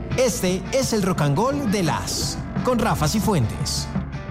Este es el Rock and Roll de las con Rafa Cifuentes.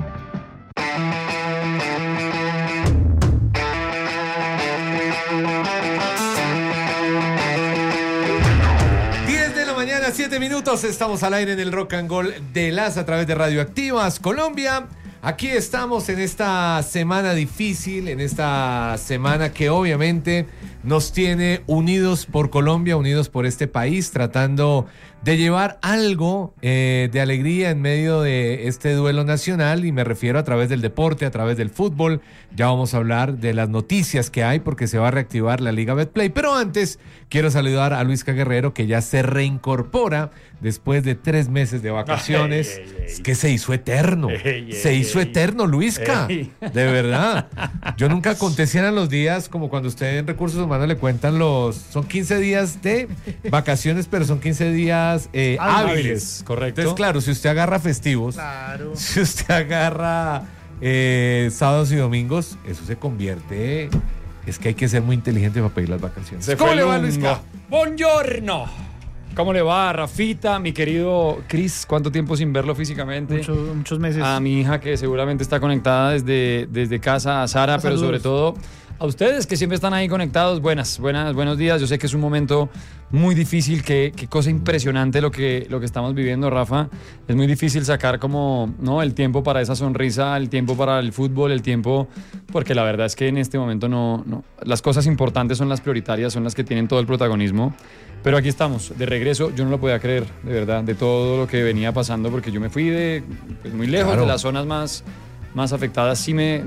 Mañana, 7 minutos, estamos al aire en el Rock and Roll de las a través de Radioactivas Colombia. Aquí estamos en esta semana difícil, en esta semana que obviamente nos tiene unidos por Colombia, unidos por este país, tratando de llevar algo de alegría en medio de este duelo nacional, y me refiero a través del deporte, a través del fútbol. Ya vamos a hablar de las noticias que hay porque se va a reactivar la Liga Betplay, pero antes quiero saludar a Luisca Guerrero, que ya se reincorpora después de 3 meses de vacaciones. Es que se hizo eterno, se hizo eterno, Luisca, de verdad. Yo nunca conté si eran los días como cuando usted en Recursos Humanos le cuentan son 15 días de vacaciones, pero son 15 días hábiles. Correcto. Entonces, claro, si usted agarra festivos, si usted agarra sábados y domingos, eso se convierte. Es que hay que ser muy inteligente para pedir las vacaciones. ¿Cómo le va, Luisca? Buongiorno. ¿Cómo le va, Rafita, mi querido Chris? ¿Cuánto tiempo sin verlo físicamente? Muchos meses. A mi hija, que seguramente está conectada desde casa, a Sara, pero sobre todo a ustedes que siempre están ahí conectados. Buenos días. Yo sé que es un momento muy difícil, qué cosa impresionante lo que estamos viviendo, Rafa. Es muy difícil sacar el tiempo para esa sonrisa, el tiempo para el fútbol, el tiempo, porque la verdad es que en este momento no. Las cosas importantes son las prioritarias, son las que tienen todo el protagonismo. Pero aquí estamos, de regreso. Yo no lo podía creer, de verdad, de todo lo que venía pasando, porque yo me fui muy lejos, claro, de las zonas más afectadas. Sí me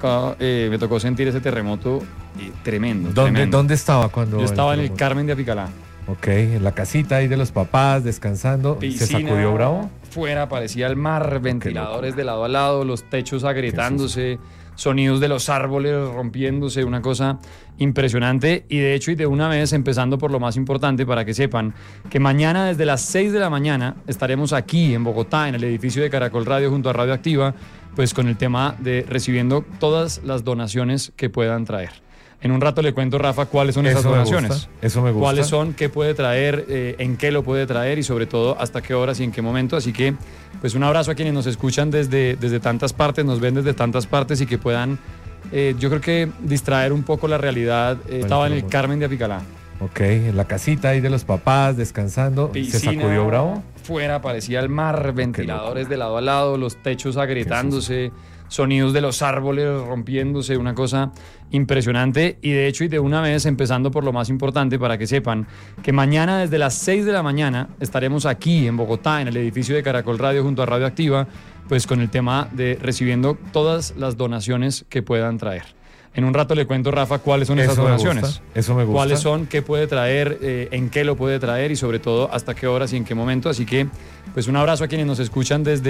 tocó sentir ese terremoto tremendo. ¿Dónde estaba cuando? Yo estaba en el Carmen de Apicalá. Ok, en la casita ahí de los papás, descansando. Piscina, ¿se sacudió bravo? Fuera parecía el mar, ventiladores de lado a lado, los techos agrietándose, sonidos de los árboles rompiéndose, una cosa impresionante. Y de hecho, y de una vez, empezando por lo más importante, para que sepan que mañana desde las 6 de la mañana estaremos aquí en Bogotá, en el edificio de Caracol Radio junto a Radioactiva, pues con el tema de recibiendo todas las donaciones que puedan traer. En un rato le cuento, Rafa, cuáles son esas donaciones. Eso me gusta. Cuáles son, qué puede traer, en qué lo puede traer y sobre todo hasta qué horas y en qué momento. Así que, pues un abrazo a quienes nos escuchan desde tantas partes, nos ven desde tantas partes y que puedan, yo creo que distraer un poco la realidad. Estaba en el Carmen de Apicalá. Ok, en la casita ahí de los papás, descansando. Piscina, ¿se sacudió bravo? Fuera parecía el mar, ventiladores de lado a lado, los techos agrietándose, sonidos de los árboles rompiéndose, una cosa impresionante. Y de hecho, y de una vez, empezando por lo más importante, para que sepan que mañana desde las 6 de la mañana estaremos aquí en Bogotá, en el edificio de Caracol Radio junto a Radioactiva, pues con el tema de recibiendo todas las donaciones que puedan traer. En un rato le cuento, Rafa, cuáles son esas donaciones. Eso me gusta. Cuáles son, qué puede traer, en qué lo puede traer y sobre todo hasta qué horas y en qué momento. Así que, pues un abrazo a quienes nos escuchan desde